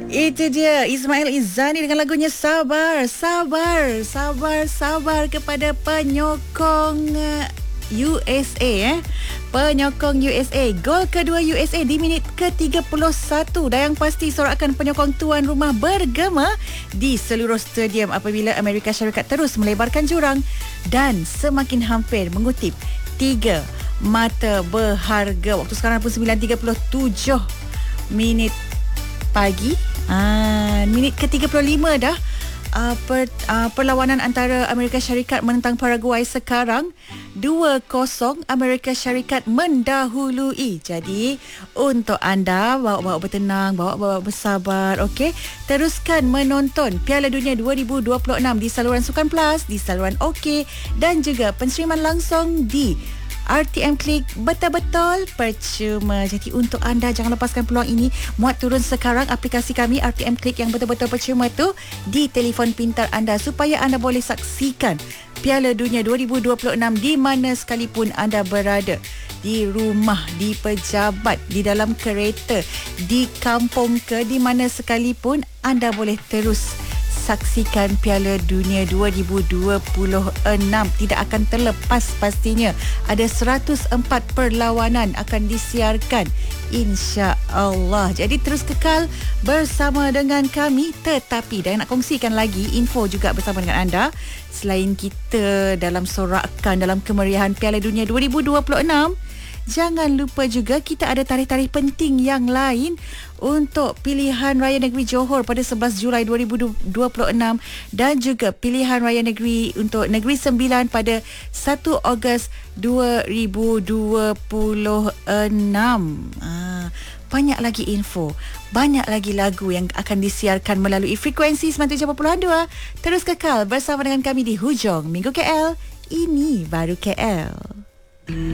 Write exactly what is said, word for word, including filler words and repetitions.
Itu dia Ismail Izzani dengan lagunya Sabar, Sabar, Sabar, Sabar kepada penyokong uh, U S A eh. Penyokong U S A. Gol kedua U S A di minit ke tiga puluh satu dan yang pasti sorakan penyokong tuan rumah bergema di seluruh stadium apabila Amerika Syarikat terus melebarkan jurang dan semakin hampir mengutip tiga mata berharga. Waktu sekarang pun sembilan tiga puluh tujuh minit pagi. Ah, minit ke tiga puluh lima dah. Uh, per, uh, perlawanan antara Amerika Syarikat menentang Paraguay sekarang dua kosong Amerika Syarikat mendahului. Jadi untuk anda bawa-bawa bertenang, bawa-bawa bersabar, okey, teruskan menonton Piala Dunia dua ribu dua puluh enam di saluran Sukan Plus, di saluran OK dan juga penseriman langsung di R T M Klik betul-betul percuma. Jadi untuk anda jangan lepaskan peluang ini. Muat turun sekarang aplikasi kami R T M Klik yang betul-betul percuma tu di telefon pintar anda supaya anda boleh saksikan Piala Dunia dua ribu dua puluh enam di mana sekalipun anda berada. Di rumah, di pejabat, di dalam kereta, di kampung ke di mana sekalipun anda boleh terus saksikan Piala Dunia dua ribu dua puluh enam. Tidak akan terlepas pastinya. Ada seratus empat perlawanan akan disiarkan insya-Allah. Jadi terus kekal bersama dengan kami. Tetapi dan nak kongsikan lagi info juga bersama dengan anda. Selain kita dalam sorakan dalam kemeriahan Piala Dunia dua ribu dua puluh enam, jangan lupa juga kita ada tarikh-tarikh penting yang lain untuk pilihan raya negeri Johor pada sebelas Julai dua ribu dua puluh enam dan juga pilihan raya negeri untuk Negeri Sembilan pada satu Ogos dua ribu dua puluh enam. Ah, banyak lagi info, banyak lagi lagu yang akan disiarkan melalui frekuensi sembilan puluh tujuh perpuluhan dua. Terus kekal bersama dengan kami di hujung Minggu K L. Ini baru K L.